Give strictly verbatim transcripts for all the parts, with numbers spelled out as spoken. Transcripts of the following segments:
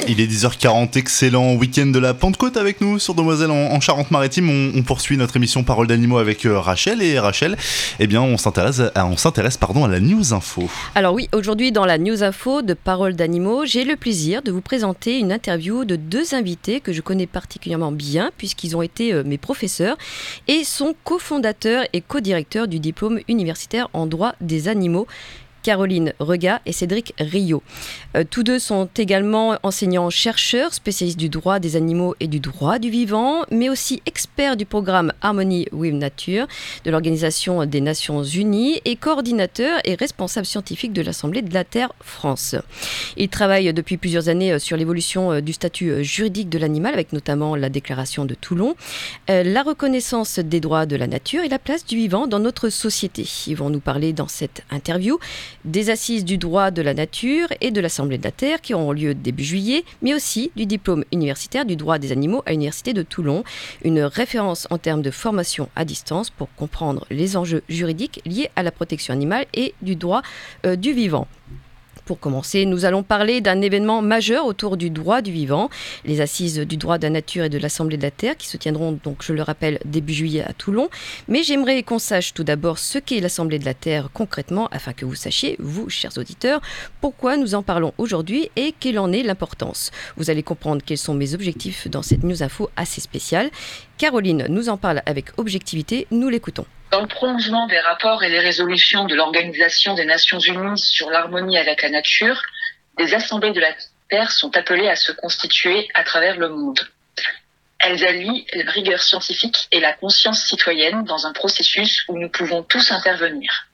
Il est dix heures quarante, excellent week-end de la Pentecôte avec nous sur Demoiselle en, en Charente-Maritime. On, on poursuit notre émission Parole d'animaux avec euh, Rachel. Et Rachel, eh bien, on s'intéresse, à, on s'intéresse pardon, à la News Info. Alors oui, aujourd'hui dans la News Info de Parole d'animaux, j'ai le plaisir de vous présenter une interview de deux invités que je connais particulièrement bien puisqu'ils ont été euh, mes professeurs et sont cofondateurs et co-directeurs du diplôme universitaire en droit des animaux. Caroline Regat et Cédric Rio. Euh, tous deux sont également enseignants-chercheurs, spécialistes du droit des animaux et du droit du vivant, mais aussi experts du programme Harmony with Nature de l'Organisation des Nations Unies et coordinateurs et responsables scientifiques de l'Assemblée de la Terre France. Ils travaillent depuis plusieurs années sur l'évolution du statut juridique de l'animal, avec notamment la déclaration de Toulon, euh, la reconnaissance des droits de la nature et la place du vivant dans notre société. Ils vont nous parler dans cette interview des assises du droit de la nature et de l'Assemblée de la Terre qui auront lieu début juillet, mais aussi du diplôme universitaire du droit des animaux à l'Université de Toulon, une référence en termes de formation à distance pour comprendre les enjeux juridiques liés à la protection animale et du droit euh, du vivant. Pour commencer, nous allons parler d'un événement majeur autour du droit du vivant, les assises du droit de la nature et de l'Assemblée de la Terre, qui se tiendront, donc, je le rappelle, début juillet à Toulon. Mais j'aimerais qu'on sache tout d'abord ce qu'est l'Assemblée de la Terre concrètement, afin que vous sachiez, vous, chers auditeurs, pourquoi nous en parlons aujourd'hui et quelle en est l'importance. Vous allez comprendre quels sont mes objectifs dans cette news info assez spéciale. Caroline nous en parle avec objectivité, nous l'écoutons. Dans le prolongement des rapports et des résolutions de l'Organisation des Nations Unies sur l'harmonie avec la nature, des assemblées de la Terre sont appelées à se constituer à travers le monde. Elles allient la rigueur scientifique et la conscience citoyenne dans un processus où nous pouvons tous intervenir.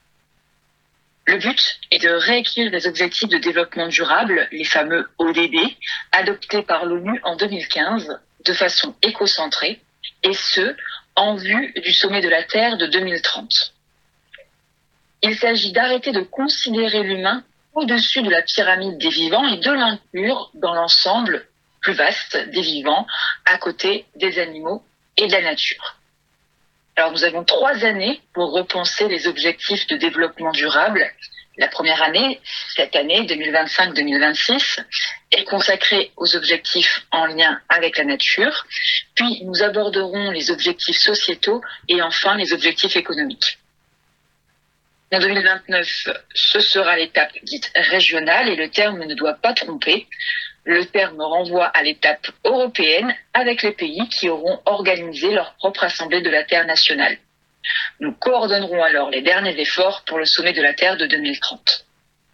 Le but est de réécrire les objectifs de développement durable, les fameux O D D, adoptés par l'ONU en deux mille quinze, de façon écocentrée, et ce, en vue du sommet de la Terre de deux mille trente. Il s'agit d'arrêter de considérer l'humain au-dessus de la pyramide des vivants et de l'inclure dans l'ensemble plus vaste des vivants, à côté des animaux et de la nature. Alors nous avons trois années pour repenser les objectifs de développement durable. La première année, cette année deux mille vingt-cinq deux mille vingt-six, est consacrée aux objectifs en lien avec la nature. Puis nous aborderons les objectifs sociétaux et enfin les objectifs économiques. En deux mille vingt-neuf, ce sera l'étape dite régionale et le terme ne doit pas tromper. Le terme renvoie à l'étape européenne avec les pays qui auront organisé leur propre Assemblée de la Terre nationale. Nous coordonnerons alors les derniers efforts pour le sommet de la Terre de deux mille trente.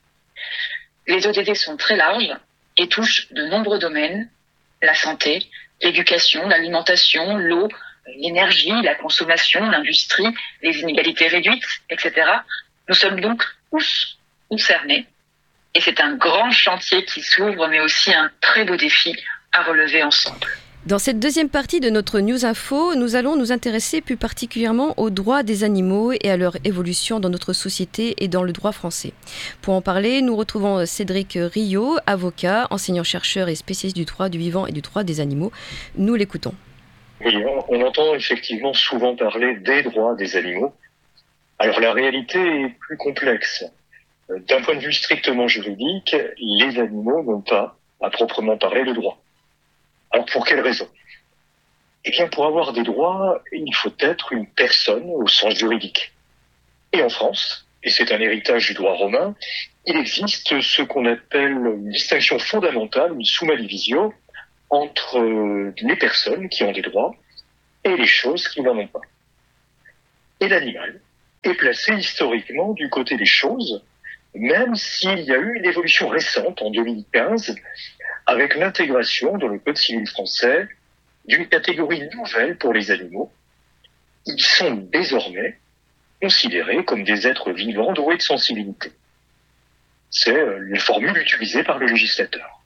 Les O D D sont très larges et touchent de nombreux domaines, la santé, l'éducation, l'alimentation, l'eau, l'énergie, la consommation, l'industrie, les inégalités réduites, et cetera. Nous sommes donc tous concernés et c'est un grand chantier qui s'ouvre mais aussi un très beau défi à relever ensemble. Dans cette deuxième partie de notre News Info, nous allons nous intéresser plus particulièrement aux droits des animaux et à leur évolution dans notre société et dans le droit français. Pour en parler, nous retrouvons Cédric Rio, avocat, enseignant-chercheur et spécialiste du droit du vivant et du droit des animaux. Nous l'écoutons. Oui, on entend effectivement souvent parler des droits des animaux. Alors la réalité est plus complexe. D'un point de vue strictement juridique, les animaux n'ont pas, à proprement parler, de droits. Alors pour quelle raison ? Eh bien pour avoir des droits, il faut être une personne au sens juridique. Et en France, et c'est un héritage du droit romain, il existe ce qu'on appelle une distinction fondamentale, une summa divisio, entre les personnes qui ont des droits et les choses qui n'en ont pas. Et l'animal est placé historiquement du côté des choses, même s'il y a eu une évolution récente en deux mille quinze, avec l'intégration dans le Code civil français d'une catégorie nouvelle pour les animaux. Ils sont désormais considérés comme des êtres vivants doués de sensibilité. C'est la formule utilisée par le législateur.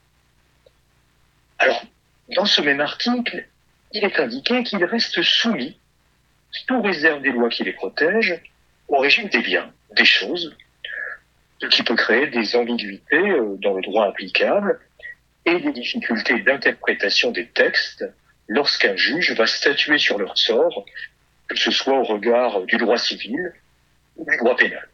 Alors, dans ce même article, il est indiqué qu'ils restent soumis, sous réserve des lois qui les protègent, au régime des biens, des choses, ce qui peut créer des ambiguïtés dans le droit applicable et des difficultés d'interprétation des textes lorsqu'un juge va statuer sur leur sort, que ce soit au regard du droit civil ou du droit pénal.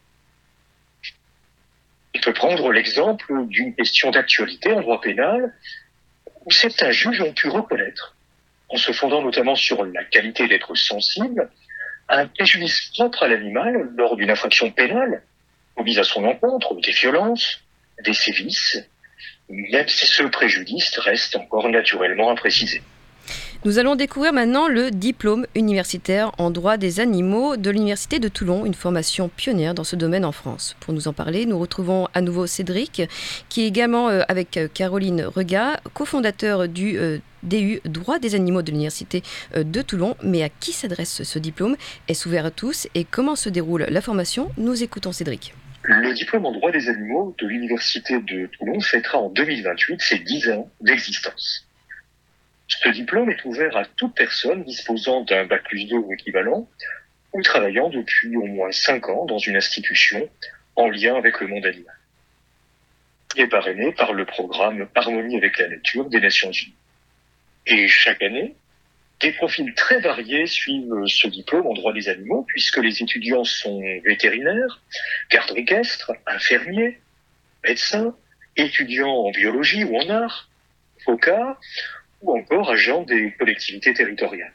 Il peut prendre l'exemple d'une question d'actualité en droit pénal. où certains juges ont pu reconnaître, en se fondant notamment sur la qualité d'être sensible, un préjudice propre à l'animal lors d'une infraction pénale, commise à son encontre, des violences, des sévices, même si ce préjudice reste encore naturellement imprécisé. Nous allons découvrir maintenant le diplôme universitaire en droit des animaux de l'Université de Toulon, une formation pionnière dans ce domaine en France. Pour nous en parler, nous retrouvons à nouveau Cédric, qui est également euh, avec Caroline Regat, cofondateur du euh, D U Droit des animaux de l'Université euh, de Toulon. Mais à qui s'adresse ce diplôme? Est-ce ouvert à tous? Et comment se déroule la formation? Nous écoutons Cédric. Le diplôme en droit des animaux de l'Université de Toulon fêtera en deux mille vingt-huit ses dix ans d'existence. Ce diplôme est ouvert à toute personne disposant d'un bac plus deux ou équivalent ou travaillant depuis au moins cinq ans dans une institution en lien avec le monde animal. Il est parrainé par le programme Harmonie avec la nature des Nations Unies. Et chaque année, des profils très variés suivent ce diplôme en droit des animaux puisque les étudiants sont vétérinaires, gardes équestres, infirmiers, médecins, étudiants en biologie ou en art, avocats, ou encore agents des collectivités territoriales.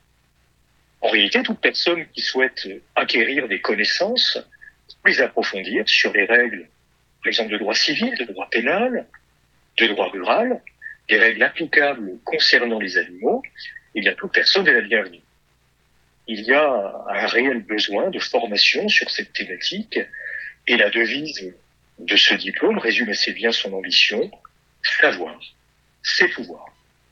En réalité, toute personne qui souhaite acquérir des connaissances, les approfondir sur les règles, par exemple de droit civil, de droit pénal, de droit rural, des règles applicables concernant les animaux, eh bien toute personne est la bienvenue. Il y a un réel besoin de formation sur cette thématique et la devise de ce diplôme résume assez bien son ambition, savoir, c'est pouvoir.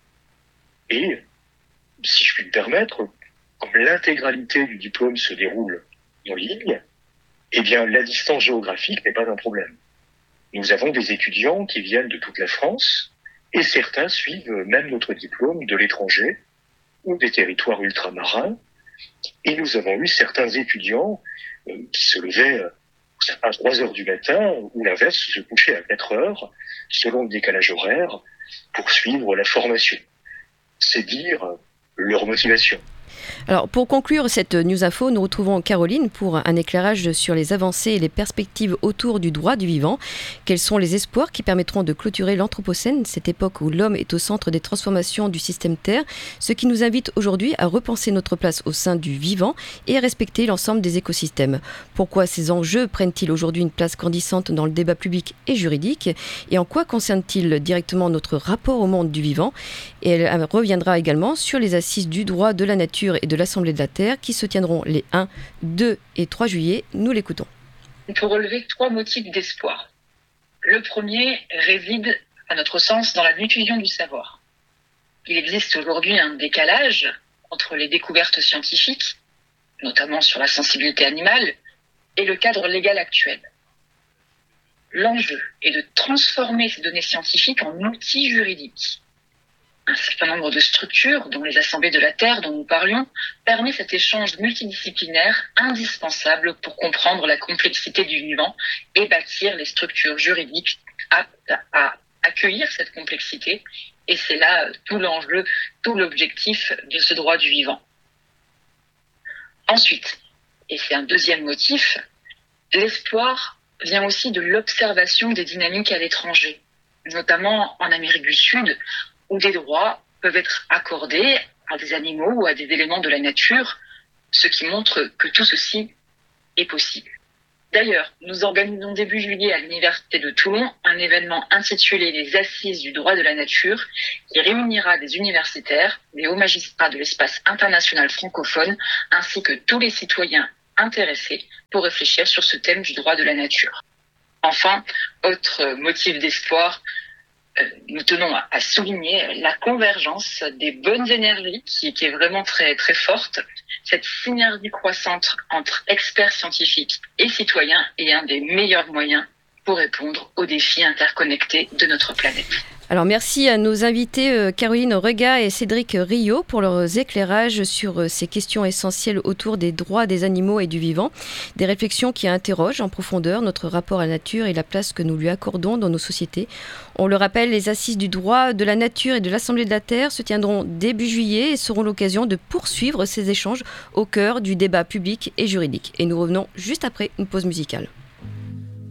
Et, si je puis me permettre, comme l'intégralité du diplôme se déroule en ligne, eh bien, la distance géographique n'est pas un problème. Nous avons des étudiants qui viennent de toute la France, et certains suivent même notre diplôme de l'étranger, ou des territoires ultramarins, et nous avons eu certains étudiants euh, qui se levaient euh, à trois heures du matin, ou l'inverse, se couchaient à quatre heures, selon le décalage horaire, pour suivre la formation. C'est dire leur motivation. Alors, pour conclure cette news info, nous retrouvons Caroline pour un éclairage sur les avancées et les perspectives autour du droit du vivant. Quels sont les espoirs qui permettront de clôturer l'Anthropocène, cette époque où l'homme est au centre des transformations du système Terre, ce qui nous invite aujourd'hui à repenser notre place au sein du vivant et à respecter l'ensemble des écosystèmes. Pourquoi ces enjeux prennent-ils aujourd'hui une place grandissante dans le débat public et juridique? Et en quoi concernent-ils directement notre rapport au monde du vivant? Et elle reviendra également sur les assises du droit de la nature et de l'Assemblée de la Terre qui se tiendront les un, deux et trois juillet. Nous l'écoutons. On peut relever trois motifs d'espoir. Le premier réside, à notre sens, dans la diffusion du savoir. Il existe aujourd'hui un décalage entre les découvertes scientifiques, notamment sur la sensibilité animale, et le cadre légal actuel. L'enjeu est de transformer ces données scientifiques en outils juridiques. Un certain nombre de structures, dont les Assemblées de la Terre dont nous parlions, permet cet échange multidisciplinaire indispensable pour comprendre la complexité du vivant et bâtir les structures juridiques aptes à accueillir cette complexité. Et c'est là tout l'enjeu, tout l'objectif de ce droit du vivant. Ensuite, et c'est un deuxième motif, l'espoir vient aussi de l'observation des dynamiques à l'étranger, notamment en Amérique du Sud, où des droits peuvent être accordés à des animaux ou à des éléments de la nature, ce qui montre que tout ceci est possible. D'ailleurs, nous organisons début juillet à l'Université de Toulon un événement intitulé « Les Assises du droit de la nature » qui réunira des universitaires, des hauts magistrats de l'espace international francophone, ainsi que tous les citoyens intéressés pour réfléchir sur ce thème du droit de la nature. Enfin, autre motif d'espoir, nous tenons à souligner la convergence des bonnes énergies qui, qui est vraiment très, très forte. Cette synergie croissante entre experts scientifiques et citoyens est un des meilleurs moyens pour répondre aux défis interconnectés de notre planète. Alors merci à nos invités euh, Caroline Regat et Cédric Rio pour leurs éclairages sur euh, ces questions essentielles autour des droits des animaux et du vivant. Des réflexions qui interrogent en profondeur notre rapport à la nature et la place que nous lui accordons dans nos sociétés. On le rappelle, les assises du droit de la nature et de l'Assemblée de la Terre se tiendront début juillet et seront l'occasion de poursuivre ces échanges au cœur du débat public et juridique. Et nous revenons juste après une pause musicale.